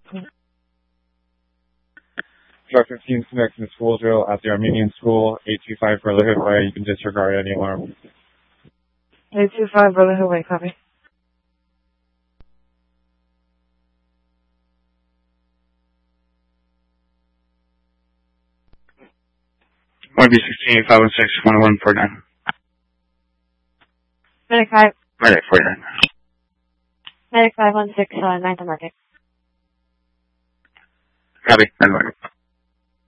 Truck 15 connects in school drill at the Armenian School, 825 Brotherhood Way. You can disregard any alarm. 825 Brotherhood Way, copy. YB16 516 1149. Medic 5. Medic 49. Medic 516, 9th and Market. Copy. 9th Market.